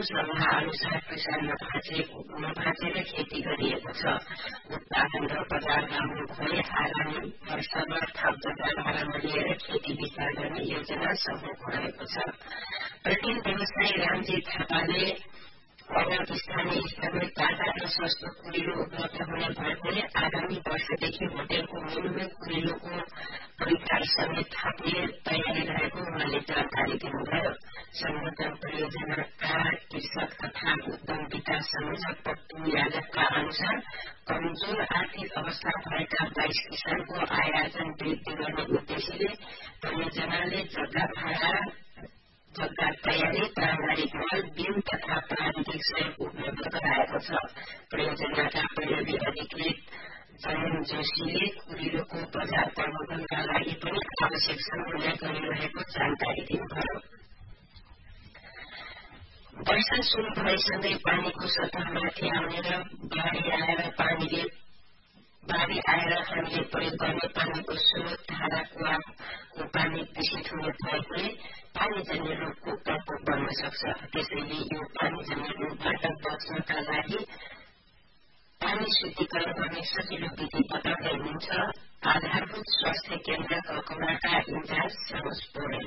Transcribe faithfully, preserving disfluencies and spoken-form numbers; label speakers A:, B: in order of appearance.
A: सल्लाह अनुसार किसान नभाचेर खेती गरिएको छ। उत्पादन र बजारमा भए आगामी वर्षमा थप जग्गाभाडामा लिएर खेती विस्तार गर्ने योजना सम्भव भएको छ। प्रटिन व्यवसायी रामजी थापाले अनाथ स्थानीय स्तरमै ताजा र सस्तो कुरिलो उपलब्ध हुने भएकोले आगामी वर्षदेखि होटेलको मेनुमै कुरिलोको परिकार समेत थप्ने तयारी रहेको उहाँले जानकारी दिनुभयो। संवर्धन परियोजनाका कृषक तथा उद्यम विकास संयोजक पप्पू यादवका अनुसार कमजोर आर्थिक अवस्था भएका बाइस किसानको आयार्जन वृद्धि गर्ने उद्देश्यले परियोजनाले जग्गा भाडा जग्गा तयारी प्रारम्भिक मल बिउ तथा प्राविधिक सहयोग उपलब्ध गराएको छ। परियोजनाका प्रयोगी अधिकृत जयन जोशीले कुरिलोको बजार प्रबन्धनका लागि पनि आवश्यक समन्वय गरिरहेको जानकारी दिनुभयो। वर्षा सुरु भएसँगै पानीको सतहमाथि आउने र बाढी आएर पानीले बाढी आएर हामीले प्रयोग गर्ने पानीको स्रोत धारा कुवाको पानी दूषित हुने भएकोले पानीजन्य रोगको प्रकोप बढ्न सक्छ। त्यसैले यो पानीजन्य रोगबाट बच्नका लागि पानी शुद्धिकरण गर्ने सजिलो विधि बताउँदै हुनुहुन्छ आधारभूत स्वास्थ्य केन्द्र ककौडाका इन्चार्ज सरोज पौडेल।